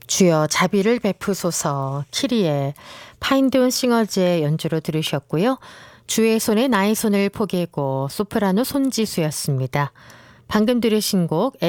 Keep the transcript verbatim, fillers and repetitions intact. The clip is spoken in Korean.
주여 자비를 베푸소서 키리에 파인드온 싱어즈의 연주로 들으셨고요. 주의 손에 나의 손을 포개고 소프라노 손지수였습니다. 방금 들으신 곡